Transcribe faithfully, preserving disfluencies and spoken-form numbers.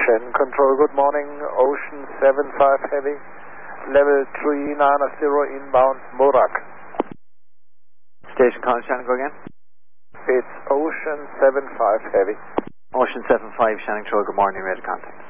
Shen Control, good morning. Ocean seven five Heavy, level three nine zero inbound Murak. Station call, Shannon, go again. It's Ocean seven five Heavy. Ocean seven five, Shannon Control, good morning, ready to contact.